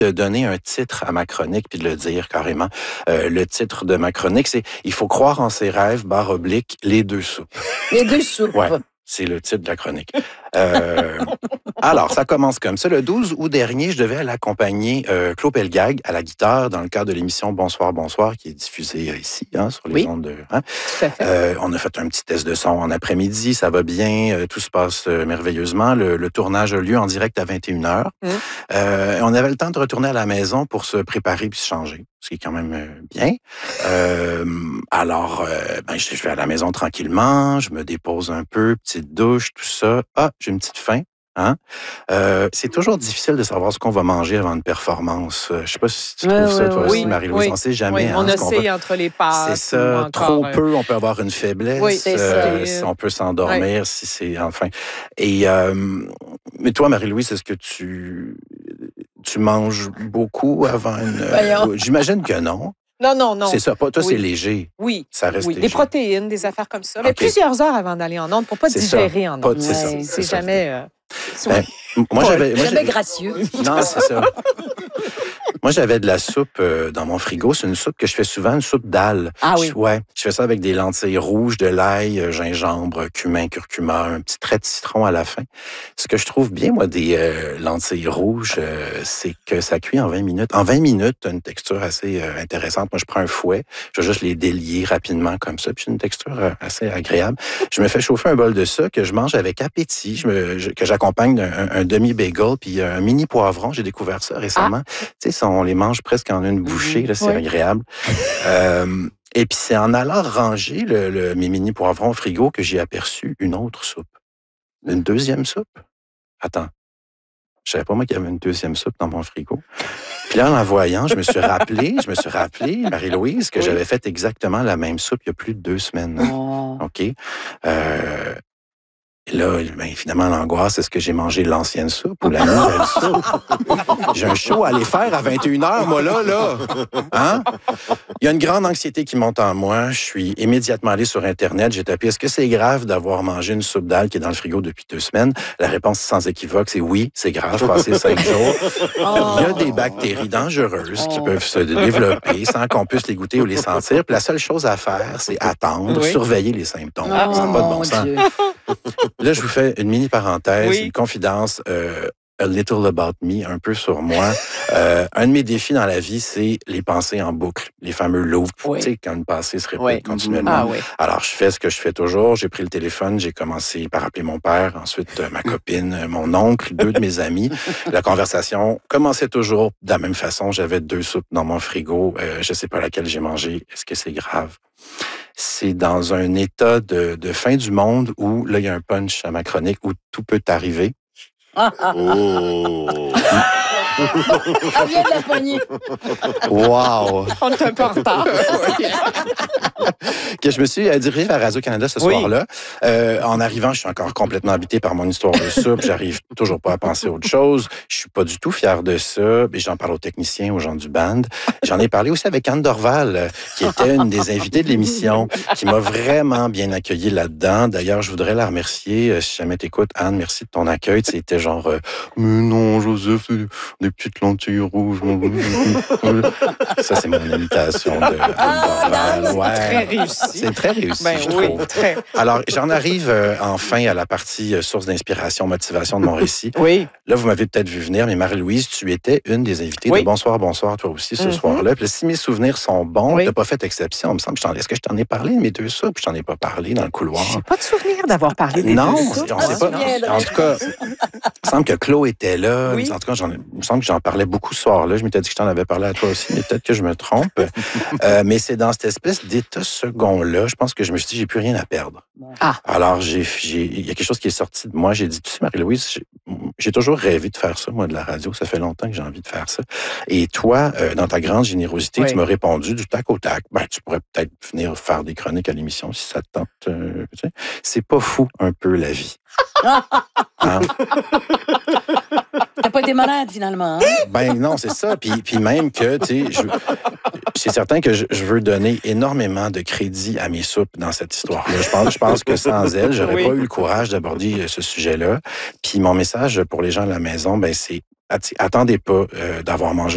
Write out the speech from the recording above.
de donner un titre à ma chronique puis de le dire carrément. Le titre de ma chronique, c'est « Il faut croire en ses rêves, / les deux soupes ». Les deux soupes. Ouais, c'est le titre de la chronique. Alors, ça commence comme ça. Le 12 août dernier, je devais aller accompagner Claude Pelgag à la guitare dans le cadre de l'émission Bonsoir, Bonsoir, qui est diffusée ici, sur les ondes de... Tout à fait. On a fait un petit test de son en après-midi, ça va bien, tout se passe merveilleusement. Le tournage a lieu en direct à 21h. On avait le temps de retourner à la maison pour se préparer puis se changer, ce qui est quand même bien. Alors, je vais à la maison tranquillement, je me dépose un peu, petite douche, tout ça. Ah, j'ai une petite faim. C'est toujours difficile de savoir ce qu'on va manger avant une performance. Je ne sais pas si tu trouves ça, toi aussi, Marie-Louise. On ne sait jamais. On oscille entre les pâtes. C'est ça. Trop peu, on peut avoir une faiblesse. Oui, c'est ça. On peut s'endormir si c'est... Enfin. Et, mais toi, Marie-Louise, est-ce que tu manges beaucoup avant une... J'imagine que non. Non. C'est ça. Toi, c'est léger. Oui. Ça reste léger. Des protéines, des affaires comme ça. Mais plusieurs heures avant d'aller en onde pour pas digérer en onde. C'est jamais... Moi, jamais gracieux. Non, c'est ça. Moi, j'avais de la soupe dans mon frigo. C'est une soupe que je fais souvent, une soupe d'ail. Ah oui? Je fais ça avec des lentilles rouges, de l'ail, gingembre, cumin, curcuma, un petit trait de citron à la fin. Ce que je trouve bien, moi, des lentilles rouges, c'est que ça cuit en 20 minutes. En 20 minutes, tu as une texture assez intéressante. Moi, je prends un fouet, je vais juste les délier rapidement comme ça, puis j'ai une texture assez agréable. Je me fais chauffer un bol de ça que je mange avec appétit, que j'accompagne d'un demi-bagel, puis un mini poivron. J'ai découvert ça récemment. Tu sais, on les mange presque en une bouchée, là, c'est agréable. Et puis, c'est en allant ranger mes mini poivrons au frigo que j'ai aperçu une autre soupe. Une deuxième soupe. Attends. Je savais pas, moi, qu'il y avait une deuxième soupe dans mon frigo. Puis là, en la voyant, je me suis rappelé, Marie-Louise, que j'avais fait exactement la même soupe il y a plus de 2 semaines. OK? Et là, finalement, l'angoisse, est-ce que j'ai mangé l'ancienne soupe ou la nouvelle soupe? J'ai un show à aller faire à 21h, moi, là. Il y a une grande anxiété qui monte en moi. Je suis immédiatement allé sur Internet. J'ai tapé « Est-ce que c'est grave d'avoir mangé une soupe d'ail qui est dans le frigo depuis 2 semaines? » La réponse sans équivoque, c'est oui, c'est grave, passer 5 jours. Il y a des bactéries dangereuses qui peuvent se développer sans qu'on puisse les goûter ou les sentir. Puis la seule chose à faire, c'est attendre, surveiller les symptômes. Ça n'a pas de bon sens. Là, je vous fais une mini parenthèse, une confidence, a little about me, un peu sur moi. Un de mes défis dans la vie, c'est les pensées en boucle, les fameux loops. Tu sais, quand une pensée se répète continuellement. Alors, je fais ce que je fais toujours. J'ai pris le téléphone, j'ai commencé par appeler mon père, ensuite ma copine, mon oncle, 2 de mes amis. La conversation commençait toujours de la même façon. J'avais 2 soupes dans mon frigo. Je sais pas laquelle j'ai mangé. Est-ce que c'est grave? C'est dans un état de fin du monde où, là, il y a un punch à ma chronique où tout peut arriver. Elle vient de la poignée. Wow! On est un peu en retard. Que je me suis dirigé vers Radio-Canada ce soir-là. En arrivant, je suis encore complètement habité par mon histoire de soupe. J'arrive toujours pas à penser à autre chose. Je suis pas du tout fier de ça. Et j'en parle aux techniciens, aux gens du band. J'en ai parlé aussi avec Anne Dorval, qui était une des invitées de l'émission, qui m'a vraiment bien accueilli là-dedans. D'ailleurs, je voudrais la remercier. Si jamais t'écoutes, Anne, merci de ton accueil. C'était genre, mais non, Joseph, des petites lentilles rouges. Ça, c'est mon imitation de Anne Dorval. Très réussi. C'est très réussi, je trouve. Très. Alors, j'en arrive enfin à la partie source d'inspiration, motivation de mon récit. Là, vous m'avez peut-être vu venir, mais Marie-Louise, tu étais une des invitées de Bonsoir, Bonsoir, toi aussi, ce soir-là. Puis si mes souvenirs sont bons, tu n'as pas fait exception. Il me semble, est-ce que je t'en ai parlé de mes 2 soupes? Je t'en ai pas parlé dans le couloir. Je n'ai pas de souvenir d'avoir parlé des 2 soupes. Non, on sait pas. En tout cas, il me semble que Claude était là. En tout cas, il me semble que j'en parlais beaucoup ce soir-là. Je m'étais dit que je t'en avais parlé à toi aussi, mais peut-être que je me trompe. Mais c'est dans cette espèce d'état second-là, je pense que je me suis dit, j'ai plus rien à perdre. Alors, il y a quelque chose qui est sorti de moi. J'ai dit, tu sais, Marie-Louise, j'ai toujours rêvé de faire ça, moi, de la radio. Ça fait longtemps que j'ai envie de faire ça. Et toi, dans ta grande générosité, tu m'as répondu du tac au tac. Tu pourrais peut-être venir faire des chroniques à l'émission si ça te tente. Tu sais. C'est pas fou, un peu, la vie. T'as pas été malade, finalement. Non, c'est ça. Puis même que, tu sais, c'est certain que je veux donner énormément de crédit à mes soupes dans cette histoire-là. Je pense que sans elles, j'aurais pas eu le courage d'aborder ce sujet-là. Puis mon message pour les gens à la maison, c'est attendez pas d'avoir mangé